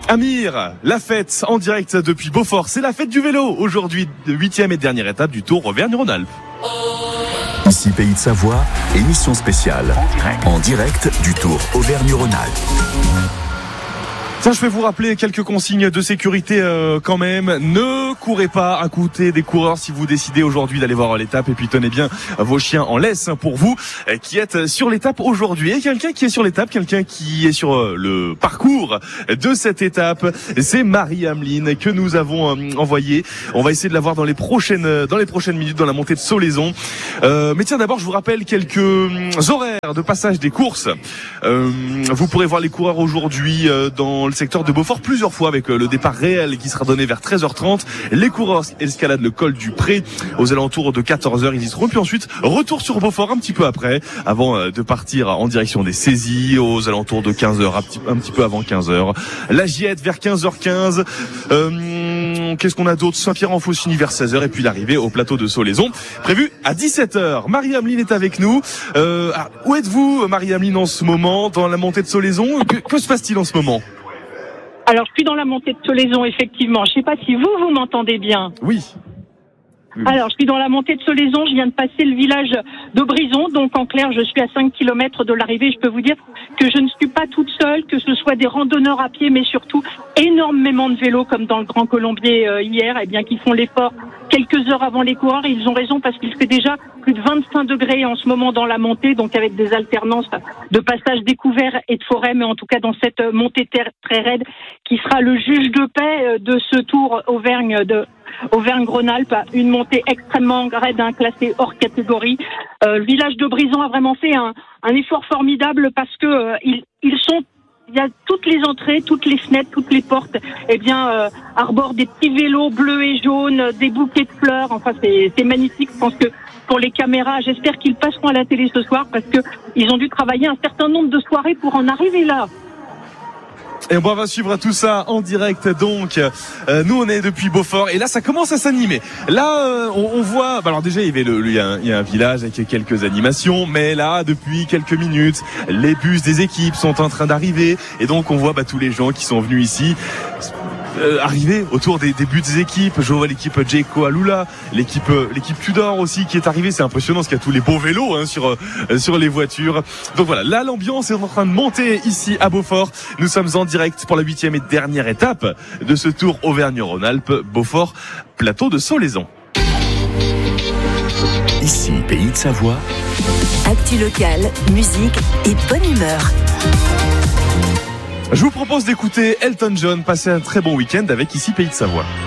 Amir, la fête en direct depuis Beaufort, c'est la fête du vélo. Aujourd'hui, 8e et dernière étape du Tour Auvergne-Rhône-Alpes. Ici Pays de Savoie, émission spéciale en direct du Tour Auvergne-Rhône-Alpes. Tiens, je vais vous rappeler quelques consignes de sécurité quand même. Ne courez pas à côté des coureurs si vous décidez aujourd'hui d'aller voir l'étape. Et puis tenez bien vos chiens en laisse pour vous qui êtes sur l'étape aujourd'hui. Et quelqu'un qui est sur l'étape, quelqu'un qui est sur le parcours de cette étape, c'est Marie-Ameline que nous avons envoyée. On va essayer de la voir dans les prochaines minutes dans la montée de Solaison. Mais tiens, d'abord, je vous rappelle quelques horaires de passage des courses. Vous pourrez voir les coureurs aujourd'hui dans le secteur de Beaufort plusieurs fois avec le départ réel qui sera donné vers 13h30. Les coureurs escaladent le col du Pré aux alentours de 14h, ils y seront. Puis ensuite, retour sur Beaufort un petit peu après, avant de partir en direction des saisies aux alentours de 15h, un petit peu avant 15h. La Giette vers 15h15. Qu'est-ce qu'on a d'autre? Saint-Pierre-en-Faucigny vers 16h et puis l'arrivée au plateau de Solaison prévu à 17h. Marie-Ameline est avec nous. Où êtes-vous, Marie-Ameline, en ce moment dans la montée de Solaison? Que se passe-t-il en ce moment? Alors, je suis dans la montée de Solaison, effectivement. Je sais pas si vous m'entendez bien. Oui. Alors, je suis dans la montée de Solaison. Je viens de passer le village de Brison. Donc, en clair, je suis à 5 km de l'arrivée. Je peux vous dire que je ne suis pas toute seule, que ce soit des randonneurs à pied, mais surtout énormément de vélos, comme dans le Grand Colombier hier, eh bien, qui font l'effort quelques heures avant les coureurs. Et ils ont raison parce qu'il fait déjà plus de 25 degrés en ce moment dans la montée, donc avec des alternances de passages découverts et de forêt, mais en tout cas dans cette montée très raide qui sera le juge de paix de ce Tour Auvergne-Rhône-Alpes, une montée extrêmement raide, classée hors catégorie. Le village de Brison a vraiment fait un effort formidable parce que il y a toutes les entrées, toutes les fenêtres, toutes les portes, arborent des petits vélos bleus et jaunes, des bouquets de fleurs. Enfin, c'est magnifique. Je pense que pour les caméras, j'espère qu'ils passeront à la télé ce soir parce que ils ont dû travailler un certain nombre de soirées pour en arriver là. Et on va suivre tout ça en direct donc. Nous on est depuis Beaufort et là ça commence à s'animer. Là on voit, alors déjà il y a un village avec quelques animations, mais là depuis quelques minutes les bus des équipes sont en train d'arriver et donc on voit tous les gens qui sont venus ici arriver autour des buts des équipes. Je vois l'équipe Jayco Alula, l'équipe Tudor aussi qui est arrivée. C'est impressionnant parce qu'il y a tous les beaux vélos sur les voitures. Donc voilà, là l'ambiance est en train de monter ici à Beaufort. Nous sommes en direct pour la 8e et dernière étape de ce Tour Auvergne-Rhône-Alpes, Beaufort, plateau de Solaison. Ici Pays de Savoie. Actu locale, musique et bonne humeur. Je vous propose d'écouter Elton John, passer un très bon week-end avec ici Pays de Savoie.